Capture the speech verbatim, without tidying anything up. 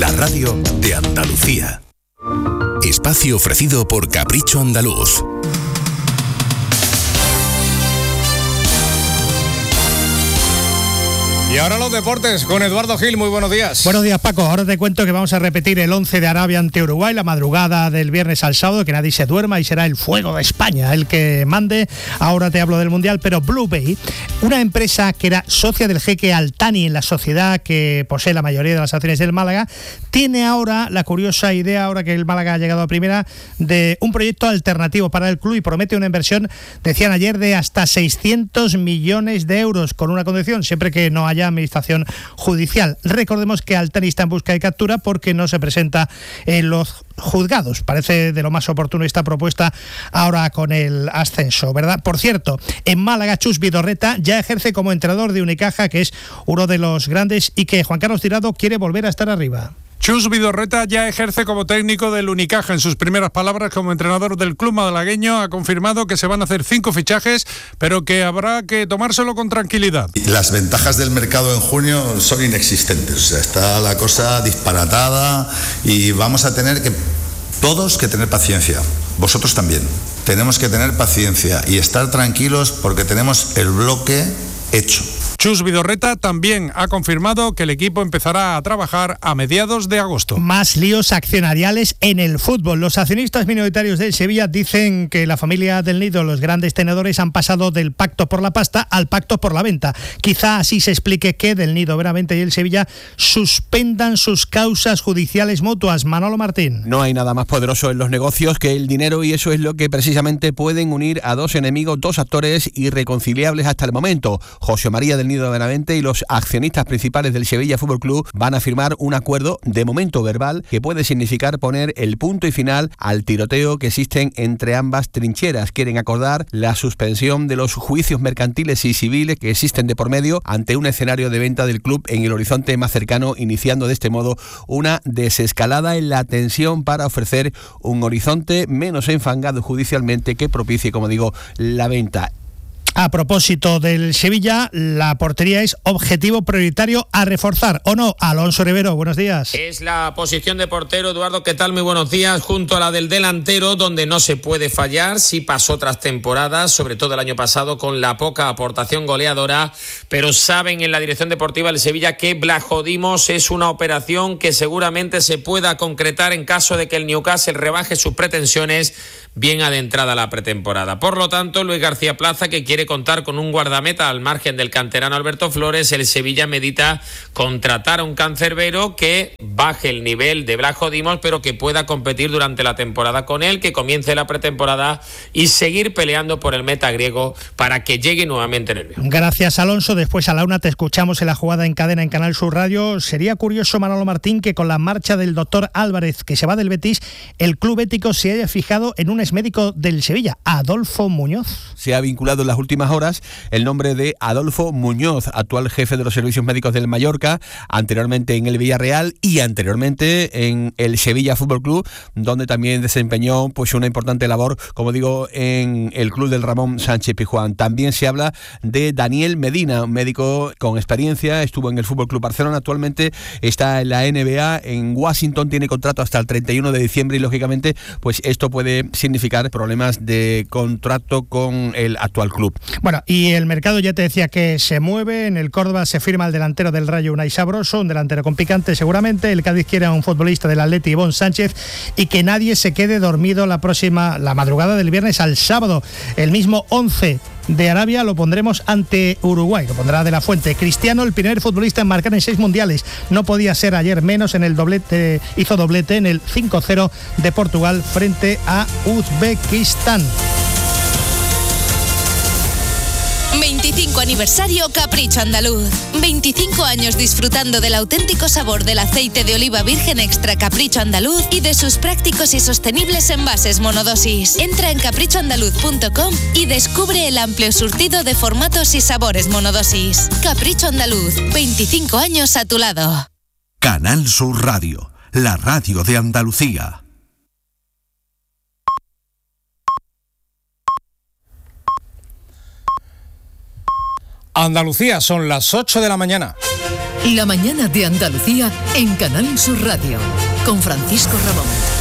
la radio de Andalucía. Espacio ofrecido por Capricho Andaluz. Y ahora los deportes con Eduardo Gil. Muy buenos días. Buenos días, Paco. Ahora te cuento que vamos a repetir el once de Arabia ante Uruguay la madrugada del viernes al sábado, que nadie se duerma y será el fuego de España el que mande. Ahora te hablo del Mundial, pero Blue Bay, una empresa que era socia del jeque Al Thani en la sociedad que posee la mayoría de las acciones del Málaga, tiene ahora la curiosa idea, ahora que el Málaga ha llegado a primera, de un proyecto alternativo para el club y promete una inversión, decían ayer, de hasta seiscientos millones de euros, con una condición, siempre que no haya administración judicial. Recordemos que Al Thani está en busca de captura porque no se presenta en los juzgados. Parece de lo más oportuno esta propuesta ahora con el ascenso, ¿verdad? Por cierto, en Málaga, Chus Vidorreta ya ejerce como entrenador de Unicaja, que es uno de los grandes, y que Juan Carlos Tirado quiere volver a estar arriba. Chus Vidorreta ya ejerce como técnico del Unicaja. En sus primeras palabras como entrenador del club malagueño ha confirmado que se van a hacer cinco fichajes, pero que habrá que tomárselo con tranquilidad. Las ventajas del mercado en junio son inexistentes, o sea, está la cosa disparatada y vamos a tener que todos que tener paciencia. Vosotros también. Tenemos que tener paciencia y estar tranquilos porque tenemos el bloque hecho. Chus Vidorreta también ha confirmado que el equipo empezará a trabajar a mediados de agosto. Más líos accionariales en el fútbol. Los accionistas minoritarios del Sevilla dicen que la familia del Nido, los grandes tenedores, han pasado del pacto por la pasta al pacto por la venta. Quizá así se explique que del Nido, Benavente y el Sevilla suspendan sus causas judiciales mutuas. Manolo Martín. No hay nada más poderoso en los negocios que el dinero, y eso es lo que precisamente pueden unir a dos enemigos, dos actores irreconciliables hasta el momento. José María del Nido Benavente y los accionistas principales del Sevilla Fútbol Club van a firmar un acuerdo, de momento verbal, que puede significar poner el punto y final al tiroteo que existen entre ambas trincheras. Quieren acordar la suspensión de los juicios mercantiles y civiles que existen de por medio ante un escenario de venta del club en el horizonte más cercano, iniciando de este modo una desescalada en la tensión para ofrecer un horizonte menos enfangado judicialmente que propicie, como digo, la venta. A propósito del Sevilla, la portería es objetivo prioritario a reforzar, ¿o no? Alonso Rivero, buenos días. Es la posición de portero, Eduardo, ¿qué tal? Muy buenos días, junto a la del delantero, donde no se puede fallar. Sí pasó otras temporadas, sobre todo el año pasado, con la poca aportación goleadora, pero saben en la dirección deportiva del Sevilla que Blajo Dimos es una operación que seguramente se pueda concretar en caso de que el Newcastle rebaje sus pretensiones bien adentrada la pretemporada. Por lo tanto, Luis García Plaza, que quiere contar con un guardameta al margen del canterano Alberto Flores, el Sevilla medita contratar a un cancerbero que baje el nivel de Blajo Dimos, pero que pueda competir durante la temporada con él, que comience la pretemporada y seguir peleando por el meta griego para que llegue nuevamente en el León. Gracias, Alonso. Después a la una te escuchamos en la jugada en cadena en Canal Sur Radio. Sería curioso, Manolo Martín, que con la marcha del doctor Álvarez, que se va del Betis, el club ético se haya fijado en un exmédico del Sevilla, Adolfo Muñoz. Se ha vinculado en las últimas horas el nombre de Adolfo Muñoz, actual jefe de los servicios médicos del Mallorca, anteriormente en el Villarreal y anteriormente en el Sevilla Fútbol Club, donde también desempeñó pues una importante labor, como digo, en el club del Ramón Sánchez Pizjuán. También se habla de Daniel Medina, un médico con experiencia, estuvo en el Fútbol Club Barcelona, actualmente está en la N B A en Washington, tiene contrato hasta el treinta y uno de diciembre y lógicamente pues esto puede significar problemas de contrato con el actual club. Bueno, y el mercado ya te decía que se mueve. En el Córdoba se firma el delantero del Rayo, Unai Sabroso, un delantero con picante seguramente. El Cádiz quiere a un futbolista del Atleti, Ivonne Sánchez, y que nadie se quede dormido la próxima, la madrugada del viernes al sábado. El mismo once de Arabia lo pondremos ante Uruguay, lo pondrá De La Fuente. Cristiano, el primer futbolista en marcar en seis mundiales, no podía ser ayer menos en el doblete, hizo doblete en el cinco cero de Portugal frente a Uzbekistán. veinticinco aniversario Capricho Andaluz. veinticinco años disfrutando del auténtico sabor del aceite de oliva virgen extra Capricho Andaluz y de sus prácticos y sostenibles envases monodosis. Entra en capricho andaluz punto com y descubre el amplio surtido de formatos y sabores monodosis. Capricho Andaluz, veinticinco años a tu lado. Canal Sur Radio, la radio de Andalucía. Andalucía, son las ocho de la mañana. La mañana de Andalucía en Canal Sur Radio, con Francisco Ramón.